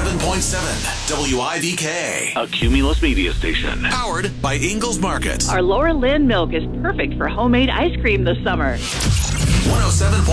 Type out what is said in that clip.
107.7 WIVK. A Cumulus media station. Powered by Ingalls Market. Our Laura Lynn milk is perfect for homemade ice cream this summer. 107.